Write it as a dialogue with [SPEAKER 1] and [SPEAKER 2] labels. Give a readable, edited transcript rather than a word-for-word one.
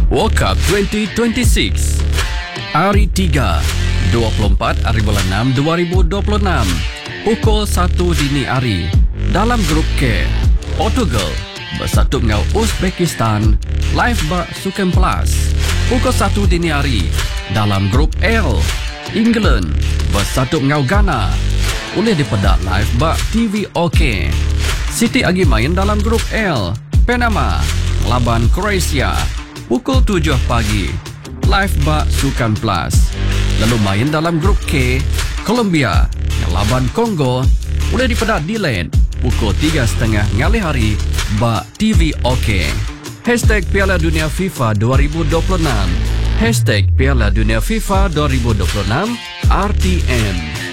[SPEAKER 1] World Cup 2026 Hari 3 24 hari bulan 6 2026 Pukul 1 dini hari dalam grup K, Portugal bersatu dengan Uzbekistan live bak Sukan Plus. Pukul 1 dini hari dalam grup L, England bersatu dengan Ghana boleh dipedak live bak TV OK. Siti lagi main dalam grup L, Panama lawan Croatia pukul 7 pagi live bak Sukan Plus. Lalu main dalam grup K, Colombia yang lawan Kongo boleh dipedak delay pukul 3.30 ngali hari bak TV OK. Hashtag Piala Dunia FIFA 2026. Hashtag Piala Dunia FIFA 2026 RTN.